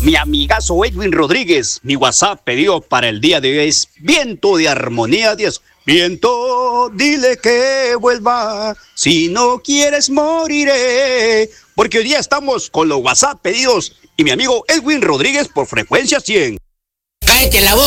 Mi amigazo Edwin Rodríguez, mi WhatsApp pedido para el día de hoy es Viento de Armonía 10. Viento, dile que vuelva, si no quieres moriré. Porque hoy día estamos con los WhatsApp pedidos y mi amigo Edwin Rodríguez por frecuencia 100. Cállate la boca.